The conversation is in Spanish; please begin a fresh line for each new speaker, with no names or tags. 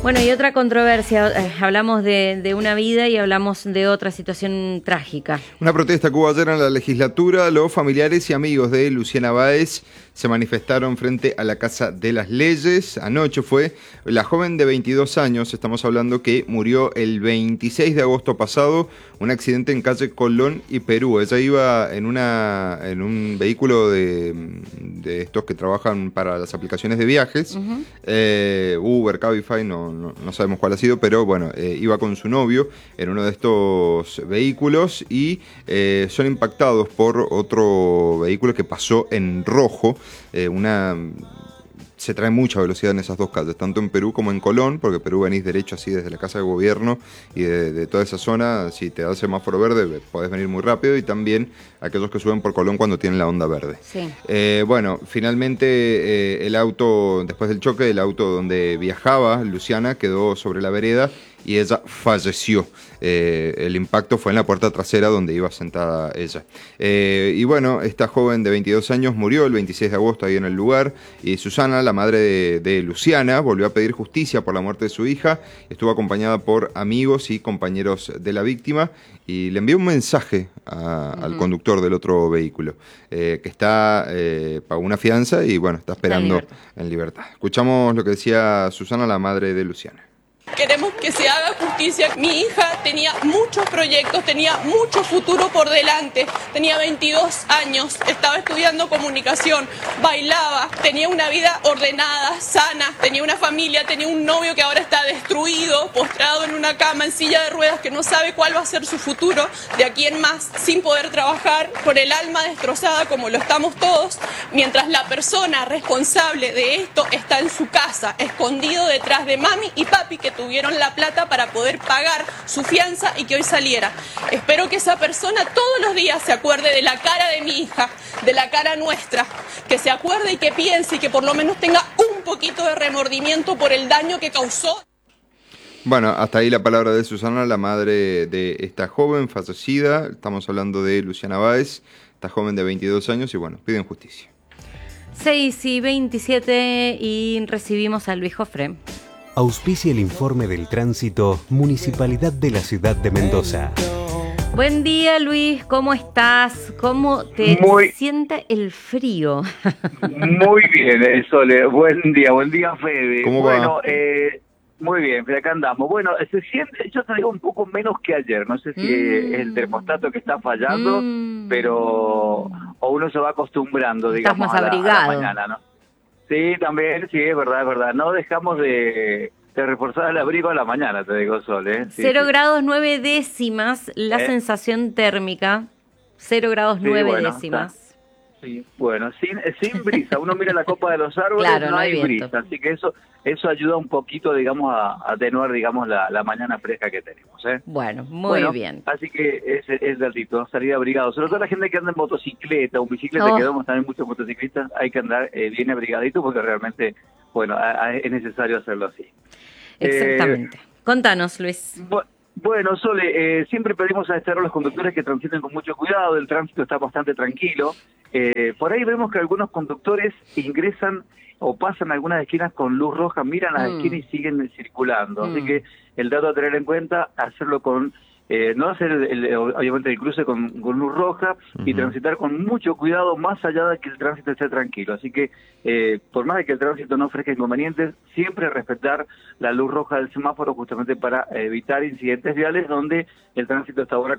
Bueno, y otra controversia, hablamos de una vida y hablamos de otra situación trágica.
Una protesta que hubo ayer en la legislatura, los familiares y amigos de Luciana Báez se manifestaron frente a la Casa de las Leyes. Anoche fue la joven de 22 años, estamos hablando, que murió el 26 de agosto pasado, un accidente en calle Colón y Perú. Ella iba en un vehículo de estos que trabajan para las aplicaciones de viajes, Uber, Cabify, no sabemos cuál ha sido, pero bueno, iba con su novio en uno de estos vehículos y son impactados por otro vehículo que pasó en rojo. Se trae mucha velocidad en esas dos calles, tanto en Perú como en Colón, porque Perú venís derecho así desde la Casa de Gobierno y de toda esa zona. Si te da el semáforo verde podés venir muy rápido, y también aquellos que suben por Colón cuando tienen la onda verde.
Sí.
Bueno, finalmente el auto, después del choque, el auto donde viajaba Luciana quedó sobre la vereda y ella falleció. El impacto fue en la puerta trasera donde iba sentada ella. Y bueno, esta joven de 22 años murió el 26 de agosto ahí en el lugar, y Susana, la madre de Luciana, volvió a pedir justicia por la muerte de su hija. Estuvo acompañada por amigos y compañeros de la víctima y le envió un mensaje al conductor del otro vehículo, que pagó una fianza y bueno, está esperando en libertad. Escuchamos lo que decía Susana, la madre de Luciana.
Queremos que se haga justicia. Mi hija tenía muchos proyectos, tenía mucho futuro por delante. Tenía 22 años, estaba estudiando comunicación, bailaba, tenía una vida ordenada, sana, tenía una familia, tenía un novio que ahora está destruido, postrado en una cama, en silla de ruedas, que no sabe cuál va a ser su futuro de aquí en más, sin poder trabajar, con el alma destrozada como lo estamos todos, mientras la persona responsable de esto está en su casa, escondido detrás de mami y papi, que tuvieron la plata para poder pagar su fianza y que hoy saliera. Espero que esa persona todos los días se acuerde de la cara de mi hija, de la cara nuestra, que se acuerde y que piense y que por lo menos tenga un poquito de remordimiento por el daño que causó.
Bueno, hasta ahí la palabra de Susana, la madre de esta joven fallecida. Estamos hablando de Luciana Báez, esta joven de 22 años, y bueno, piden justicia.
6:27 y recibimos a Luis Jofré.
Auspicia el informe del tránsito Municipalidad de la Ciudad de Mendoza.
Buen día, Luis, ¿cómo estás? ¿Cómo te siente el frío?
Muy bien, Sole, buen día, Fede.
¿Cómo
va?
va?
Muy bien, acá andamos. Bueno, se siente, yo te digo, un poco menos que ayer. No sé si es el termostato que está fallando, pero o uno se va acostumbrando, digamos,
Estás más abrigado.
a la mañana, ¿no? Sí, también, sí, es verdad. No dejamos de reforzar el abrigo a la mañana, te digo, Sol, ¿eh? Sí,
0 grados 9 décimas la sensación térmica. 0 grados 9 décimas.
Sí, bueno, sin brisa. Uno mira la copa de los árboles,
claro,
no hay
viento.
brisa. Así que eso ayuda un poquito, digamos, a atenuar, digamos, la mañana fresca que tenemos, ¿eh?
Bueno, muy bien.
Así que es delito, salir abrigado. Sobre todo la gente que anda en motocicleta o en bicicleta, que vemos también muchos motociclistas, hay que andar bien abrigadito porque realmente, bueno, es necesario hacerlo así.
Exactamente. Contanos, Luis.
Bueno, Sole, siempre pedimos a los conductores que transiten con mucho cuidado. El tránsito está bastante tranquilo. Por ahí vemos que algunos conductores ingresan o pasan algunas esquinas con luz roja, miran las esquinas y siguen circulando. Así que el dato a tener en cuenta, hacerlo con no hacer obviamente el cruce con luz roja y transitar con mucho cuidado, más allá de que el tránsito esté tranquilo. Así que por más de que el tránsito no ofrezca inconvenientes, siempre respetar la luz roja del semáforo, justamente para evitar incidentes viales donde el tránsito está ahora